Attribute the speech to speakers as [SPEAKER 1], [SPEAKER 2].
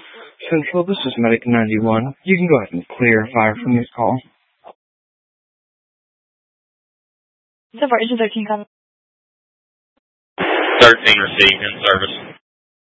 [SPEAKER 1] Central, this is Medic 91. You can go ahead and clear fire from this call.
[SPEAKER 2] So far, 13 coming.
[SPEAKER 3] 13 received in service.